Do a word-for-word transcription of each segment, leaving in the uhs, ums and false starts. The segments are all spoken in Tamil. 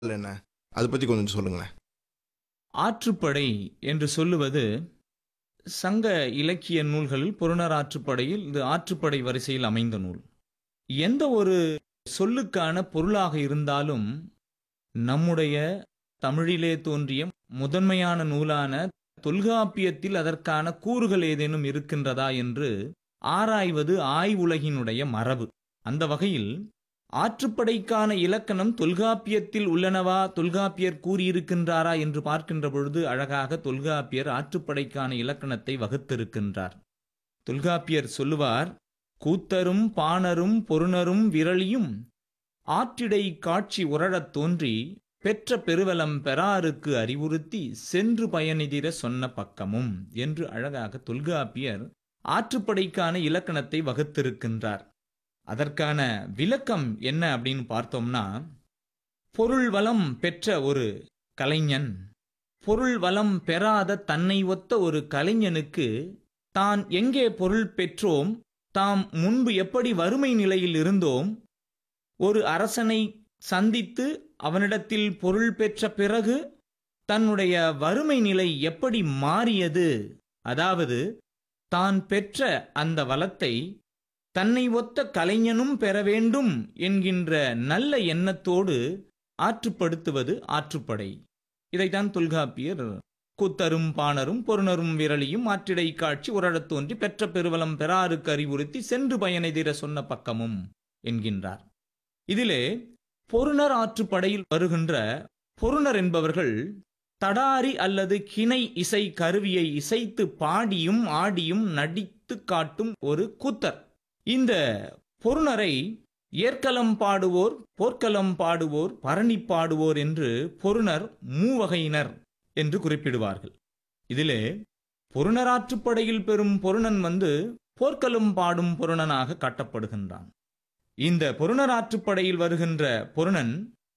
என்ன? அதை பற்றி கொஞ்சம் சொல்லுங்களேன். ஆற்றுப்படை என்று சொல்லுவது சங்க இலக்கிய நூல்களில் புறநர் ஆற்றுப்படையில் இது ஆற்றுப்படை வரிசையில் அமைந்த நூல். எந்த ஒரு சொல்லுக்கான பொருளாக இருந்தாலும் நம்முடைய தமிழிலே தோன்றிய முதன்மையான நூலான தொல்காப்பியத்தில் அதற்கான கூறுகள் ஏதேனும் இருக்கின்றதா என்று ஆராய்வது ஆய்வுலகினுடைய மரபு. அந்த வகையில் ஆற்றுப்படைக்கான இலக்கணம் தொல்காப்பியத்தில் உள்ளனவா, தொல்காப்பியர் கூறியிருக்கின்றாரா என்று பார்க்கின்ற பொழுது அழகாக தொல்காப்பியர் ஆற்றுப்படைக்கான இலக்கணத்தை வகுத்திருக்கின்றார். தொல்காப்பியர் சொல்லுவார், கூத்தரும் பாணரும் பொருணரும் விரலியும் ஆற்றிடை காட்சி உரழத் தோன்றி பெற்ற பெருவலம் பெறாருக்கு அறிவுறுத்தி சென்று பயனிதிர சொன்ன பக்கமும் என்று அழகாக தொல்காப்பியர் ஆற்றுப்படைக்கான இலக்கணத்தை வகுத்திருக்கின்றார். அதற்கான விளக்கம் என்ன அப்படின்னு பார்த்தோம்னா, பொருள் வளம் பெற்ற ஒரு கலைஞன் பொருள் வளம் பெறாத தன்னை ஒத்த ஒரு கலைஞனுக்கு தான் எங்கே பொருள் பெற்றோம், தாம் முன்பு எப்படி வறுமை நிலையில் இருந்தோம், ஒரு அரசனை சந்தித்து அவனிடத்தில் பொருள் பெற்ற பிறகு தன்னுடைய வறுமை நிலை எப்படி மாறியது, அதாவது தான் பெற்ற அந்த வளத்தை தன்னை ஒத்த கலைஞனும் பெற வேண்டும் என்கின்ற நல்ல எண்ணத்தோடு ஆற்றுப்படுத்துவது ஆற்றுப்படை. இதைத்தான் தொல்காப்பியர் கூத்தரும் பாணரும் பொருணரும் விரலியும் ஆற்றிடை காட்சி உரழத் தோன்றி பெற்ற பெருவலம் பெறாருக்கு அறிவுறுத்தி சென்று பயனெதிர சொன்ன பக்கமும் என்கின்றார். இதிலே பொருணர் ஆற்றுப்படையில் வருகின்ற பொருணர் என்பவர்கள் தடாரி அல்லது கிணை இசை கருவியை இசைத்து பாடியும் ஆடியும் நடித்து காட்டும் ஒரு கூத்தர். இந்த பொருணரை ஏற்களம் பாடுவோர், போர்க்களம் பாடுவோர், பரணி பாடுவோர் என்று பொருணர் மூவகையினர் என்று குறிப்பிடுவார்கள். இதிலே பொருணராற்றுப்படையில் பெறும் பொருணன் வந்து போர்க்களம் பாடும் பொருணனாக காட்டப்படுகின்றான். இந்த பொருணராற்றுப்படையில் வருகின்ற பொருணன்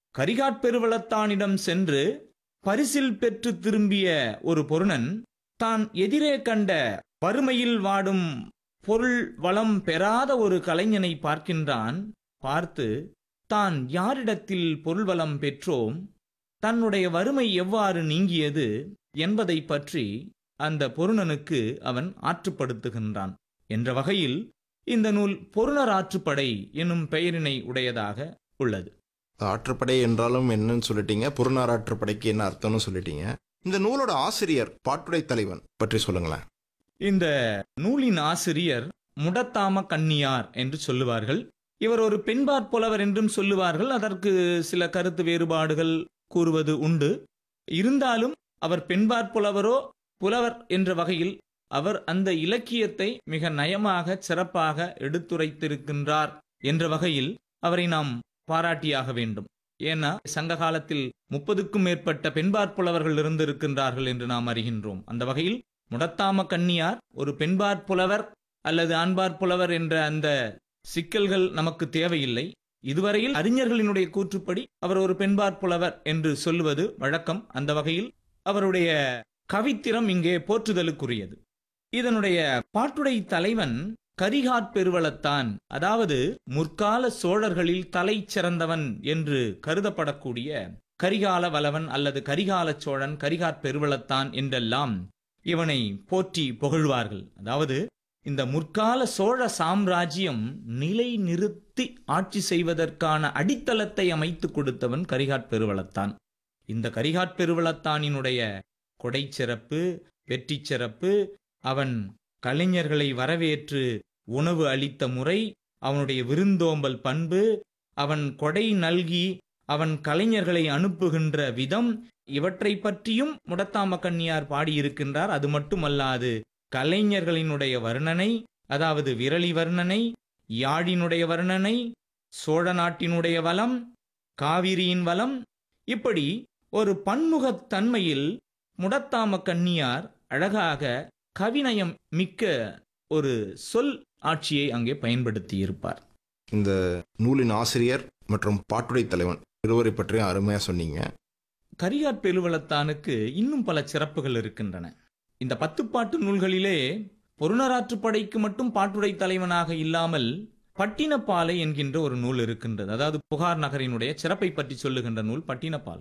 கரிகாட்பெருவளத்தானிடம் சென்று பரிசில் பெற்று திரும்பிய ஒரு பொருணன் தான் எதிரே கண்ட வறுமையில் வாடும் பொருள் வளம் பெறாத ஒரு கலைஞனை பார்க்கின்றான். பார்த்து தான் யாரிடத்தில் பொருள் வளம் பெற்றோம், தன்னுடைய வறுமை எவ்வாறு நீங்கியது என்பதை பற்றி அந்த பொருணனுக்கு அவன் ஆற்றுப்படுத்துகின்றான். என்ற வகையில் இந்த நூல் பொருணர் ஆற்றுப்படை என்னும் பெயரினை உடையதாக உள்ளது. ஆற்றுப்படை என்றாலும் என்னன்னு சொல்லிட்டீங்க, புறநார் ஆற்றுப்படைக்கு என்ன அர்த்தம்னு சொல்லிட்டீங்க. இந்த நூலோட ஆசிரியர் பாட்டுடை தலைவன் பற்றி சொல்லுங்களேன். இந்த நூலின் ஆசிரியர் முடத்தாம கண்ணியார் என்று சொல்லுவார்கள். இவர் ஒரு பெண்பாற் புலவர் என்றும் சொல்லுவார்கள். அதற்கு சில கருத்து வேறுபாடுகள் கூறுவது உண்டு. இருந்தாலும் அவர் பெண்பாற் புலவரோ புலவர் என்ற வகையில் அவர் அந்த இலக்கியத்தை மிக நயமாக சிறப்பாக எடுத்துரைத்திருக்கின்றார் என்ற வகையில் அவரை நாம் பாராட்டியாக வேண்டும். ஏன்னா சங்க காலத்தில் முப்பதுக்கும் மேற்பட்ட பெண்பாற் புலவர்கள் இருந்திருக்கின்றார்கள் என்று நாம் அறிகின்றோம். அந்த வகையில் முடத்தாம கண்ணியார் ஒரு பெண்பாற் புலவர் அல்லது ஆண்பாற் புலவர் என்ற அந்த சிக்கல்கள் நமக்கு தேவையில்லை. இதுவரையில் அறிஞர்களினுடைய கூற்றுப்படி அவர் ஒரு பெண்பாற் புலவர் என்று சொல்லுவது வழக்கம். அந்த வகையில் அவருடைய கவித்திறம் இங்கே போற்றுதலுக்குரியது. இதனுடைய பாட்டுடை தலைவன் கரிகாட்பெருவளத்தான், அதாவது முற்கால சோழர்களில் தலை சிறந்தவன் என்று கருதப்படக்கூடிய கரிகால வளவன் அல்லது கரிகால சோழன், கரிகாட்பெருவளத்தான் என்றெல்லாம் இவனை போற்றி புகழ்வார்கள். அதாவது இந்த முற்கால சோழ சாம்ராஜ்யம் நிலை நிறுத்தி ஆட்சி செய்வதற்கான அடித்தளத்தை அமைத்து கொடுத்தவன் கரிகாட்பெருவளத்தான். இந்த கரிகாட்பெருவளத்தானினுடைய கொடை சிறப்பு, வெற்றி சிறப்பு, அவன் கலைஞர்களை வரவேற்று உணவு அளித்த முறை, அவனுடைய விருந்தோம்பல் பண்பு, அவன் கொடை நல்கி அவன் கலைஞர்களை அனுப்புகின்ற விதம், இவற்றை பற்றியும் முடத்தாம கண்ணியார் பாடியிருக்கின்றார். அது மட்டுமல்லாது கலைஞர்களினுடைய வர்ணனை, அதாவது விரலி வர்ணனை, யாழினுடைய வர்ணனை, சோழ நாட்டினுடைய வளம், காவிரியின் வளம், இப்படி ஒரு பன்முகத்தன்மையில் முடத்தாம கண்ணியார் அழகாக கவிநயம் மிக்க ஒரு சொல் ஆட்சியை அங்கே பயன்படுத்தி இருப்பார். இந்த நூலின் ஆசிரியர் மற்றும் பாட்டுடை தலைவன் இருவரை பற்றியும் அருமையா சொன்னீங்க. கரிகாட்பெருவளத்தானுக்கு இன்னும் பல சிறப்புகள் இருக்கின்றன. இந்த பத்துப்பாட்டு நூல்களிலே பொருணராற்றுப்படைக்கு மட்டும் பாட்டுடை தலைவனாக இல்லாமல் பட்டினப்பாலை என்கின்ற ஒரு நூல் இருக்கின்றது. அதாவது புகார் நகரினுடைய சிறப்பை பற்றி சொல்லுகின்ற நூல் பட்டினப்பாலை.